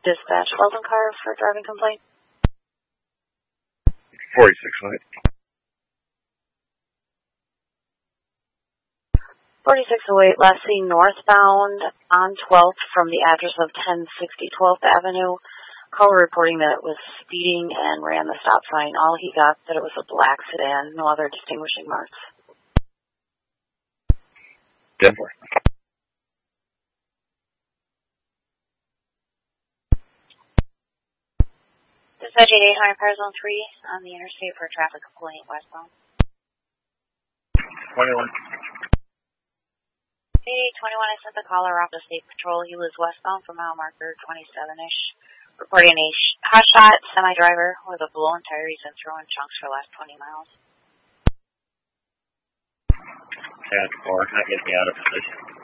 Dispatch Weldon car for driving complaint. 4608. 4608, last seen northbound on 12th from the address of 1060 12th Avenue. Caller reporting that it was speeding and ran the stop sign. All he got that it was a black sedan, no other distinguishing marks. 10-4. Dispatch 88 Fire Zone 3 on the interstate for a traffic complaint westbound. 21. 8821, I sent the caller off to State Patrol. He was westbound from mile marker 27-ish. Reporting a hotshot semi-driver with a blown tire. He's been throwing chunks for the last 20 miles. 10-4, not getting me out of position.